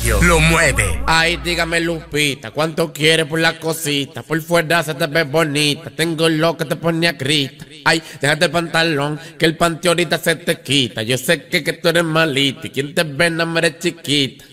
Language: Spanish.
radio lo mueve. Ay, dígame Lupita, ¿cuánto quieres por la cosita? Por fuera se te ve bonita, tengo lo que te pone a grita. Ay, déjate el pantalón, que el panty ahorita se te quita. Yo sé que tú eres malita y quien te ve no eres chiquita.